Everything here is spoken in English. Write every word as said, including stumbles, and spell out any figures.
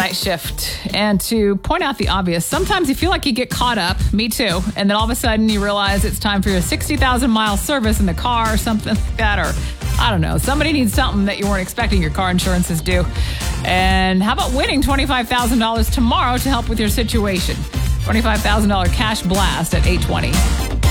night shift. And to point out the obvious, sometimes you feel like you get caught up, me too, and then all of a sudden you realize it's time for your sixty thousand mile service in the car or something like that, or I don't know, somebody needs something that you weren't expecting your car insurance is due. And how about winning twenty-five thousand dollars tomorrow to help with your situation? twenty-five thousand dollars cash blast at eight twenty.